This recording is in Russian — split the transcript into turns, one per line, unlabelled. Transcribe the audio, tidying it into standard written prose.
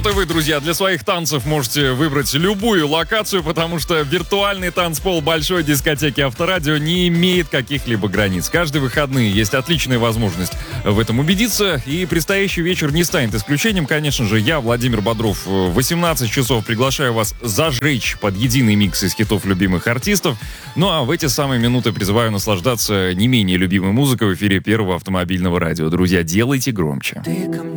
Вот и вы, друзья, для своих танцев можете выбрать любую локацию, потому что виртуальный танцпол большой дискотеки Авторадио не имеет каких-либо границ. Каждые выходные есть отличная возможность в этом убедиться, и предстоящий вечер не станет исключением. Конечно же, я, Владимир Бодров, в 18 часов приглашаю вас зажечь под единый микс из хитов любимых артистов. Ну а в эти самые минуты призываю наслаждаться не менее любимой музыкой в эфире Первого автомобильного радио. Друзья, делайте громче.